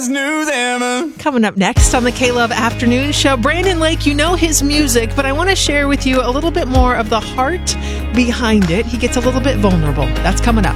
always knew them. Coming up next on the K-Love Afternoon Show, Brandon Lake, you know his music, but I want to share with you a little bit more of the heart behind it. He gets a little bit vulnerable. That's coming up.